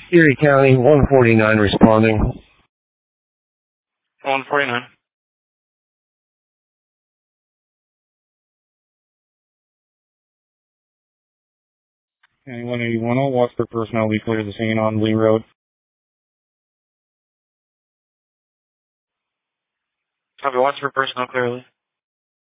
Erie County, 149 responding. 149. And 181, watch for personnel be clear the scene on Lee Road. Copy, watch for personnel clearly.